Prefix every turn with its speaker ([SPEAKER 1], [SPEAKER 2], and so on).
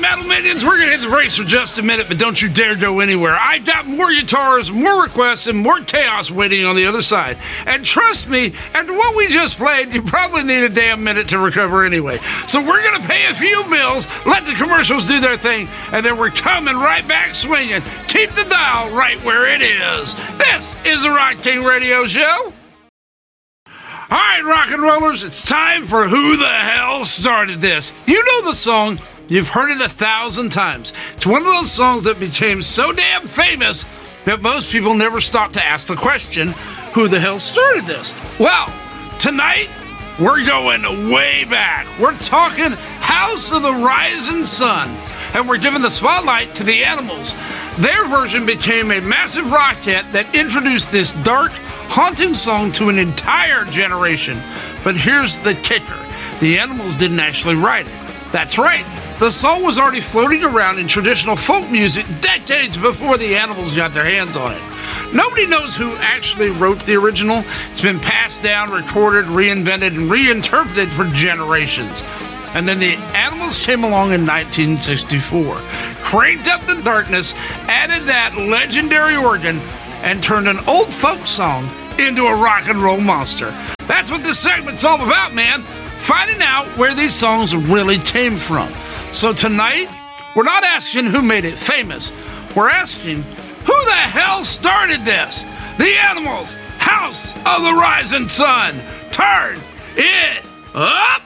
[SPEAKER 1] Metal Minions, we're going to hit the brakes for just a minute, but don't you dare go anywhere. I've got more guitars, more requests, and more chaos waiting on the other side. And trust me, after what we just played, you probably need a damn minute to recover anyway. So we're going to pay a few bills, let the commercials do their thing, and then we're coming right back swinging. Keep the dial right where it is. This is the Rock King Radio Show. All right, rock and rollers, it's time for Who the Hell Started This? You know the song. You've heard it 1,000 times. It's one of those songs that became so damn famous that most people never stop to ask the question, who the hell started this? Well, tonight, we're going way back. We're talking House of the Rising Sun, and we're giving the spotlight to the Animals. Their version became a massive rock hit that introduced this dark, haunting song to an entire generation. But here's the kicker. The Animals didn't actually write it. That's right. The song was already floating around in traditional folk music decades before the Animals got their hands on it. Nobody knows who actually wrote the original. It's been passed down, recorded, reinvented, and reinterpreted for generations. And then the Animals came along in 1964, cranked up the darkness, added that legendary organ, and turned an old folk song into a rock and roll monster. That's what this segment's all about, man. Finding out where these songs really came from. So tonight, we're not asking who made it famous. We're asking, who the hell started this? The Animals, House of the Rising Sun. Turn it up!